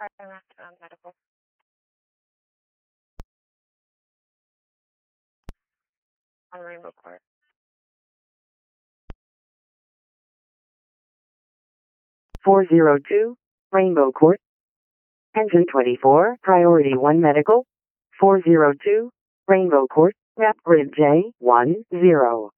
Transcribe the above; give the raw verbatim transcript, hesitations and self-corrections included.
um, medical. On Rainbow Court. four zero two, Rainbow Court. Engine twenty-four, Priority one Medical. four zero two, Rainbow Court, Rep Grid J one zero.